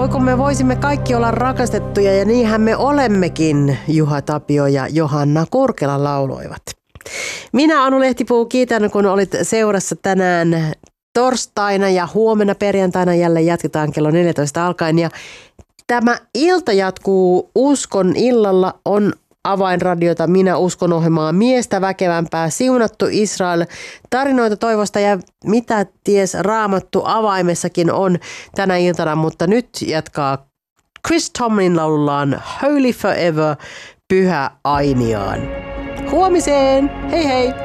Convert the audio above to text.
Voiko me voisimme kaikki olla rakastettuja ja niinhän me olemmekin, Juha Tapio ja Johanna Kurkela lauloivat. Minä Anu Lehtipuu kiitän, kun olit seurassa tänään torstaina ja huomenna perjantaina jälleen jatketaan kello 14 alkaen. Ja tämä ilta jatkuu Uskon illalla, on Avainradiota Minä uskon ohjelmaa miestä väkevämpää, siunattu Israel, tarinoita toivosta ja mitä ties Raamattu avaimessakin on tänä iltana, mutta nyt jatkaa Chris Tomlin laulullaan Holy Forever, Pyhä Ainiaan. Huomiseen! Hei hei!